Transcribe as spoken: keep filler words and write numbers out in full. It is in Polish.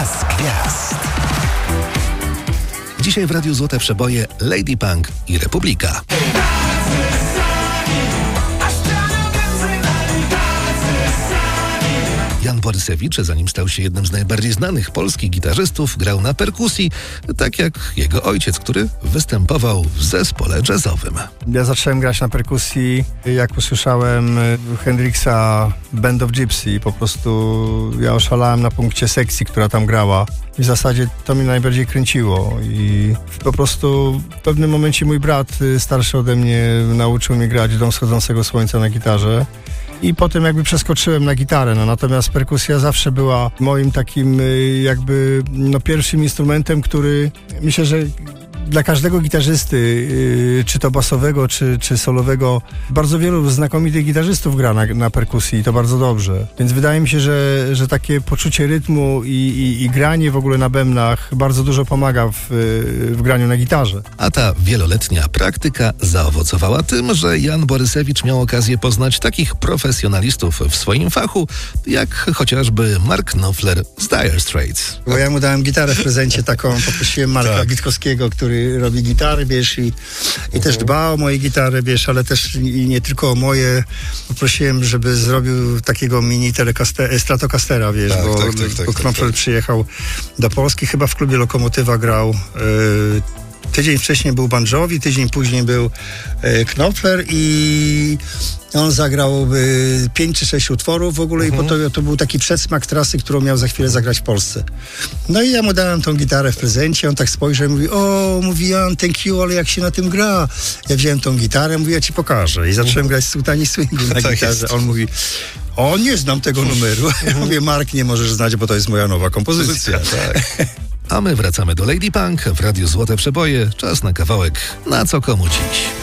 Czas gwiazd. Dzisiaj w Radiu Złote Przeboje Lady Punk i Republika. Jan Borysewicz, zanim stał się jednym z najbardziej znanych polskich gitarzystów, grał na perkusji, tak jak jego ojciec, który występował w zespole jazzowym. Ja zacząłem grać na perkusji, jak usłyszałem Hendrixa Band of Gypsy. Po prostu ja oszalałem na punkcie sekcji, która tam grała. I w zasadzie to mnie najbardziej kręciło. I po prostu w pewnym momencie mój brat, starszy ode mnie, nauczył mnie grać Dom wschodzącego słońca na gitarze. I potem jakby przeskoczyłem na gitarę, no, natomiast perkusja zawsze była moim takim jakby no, pierwszym instrumentem, który myślę, że dla każdego gitarzysty, yy, czy to basowego, czy, czy solowego, bardzo wielu znakomitych gitarzystów gra na, na perkusji i to bardzo dobrze. Więc wydaje mi się, że, że takie poczucie rytmu i, i, i granie w ogóle na bębnach bardzo dużo pomaga w, w graniu na gitarze. A ta wieloletnia praktyka zaowocowała tym, że Jan Borysewicz miał okazję poznać takich profesjonalistów w swoim fachu, jak chociażby Mark Knopfler z Dire Straits. Bo ja mu dałem gitarę w prezencie taką, poprosiłem Marka tak. Witkowskiego, który robi gitary, wiesz, i, i też dba o moje gitary, wiesz, ale też i nie tylko o moje. Poprosiłem, żeby zrobił takiego mini Telecaster, Stratocastera, wiesz, tak, bo, tak, tak, tak, bo Knopfler tak, tak. przyjechał do Polski, chyba w klubie Lokomotywa grał. Yy, Tydzień wcześniej był Bon tydzień później był e, Knopfler i on zagrał e, pięć czy sześć utworów w ogóle mhm. i to, to był taki przedsmak trasy, którą miał za chwilę zagrać w Polsce. No i ja mu dałem tą gitarę w prezencie, on tak spojrzał i mówi, o, mówi Jan, thank you, ale jak się na tym gra? Ja wziąłem tą gitarę, mówi, ja ci pokażę. I zacząłem mhm. grać Sultani Swingu na tak gitarze. Jest. On mówi, o, nie znam tego numeru. Ja mówię, Mark, nie możesz znać, bo to jest moja nowa kompozycja. Tak. A my wracamy do Lady Punk w Radiu Złote Przeboje. Czas na kawałek Na co komu dziś.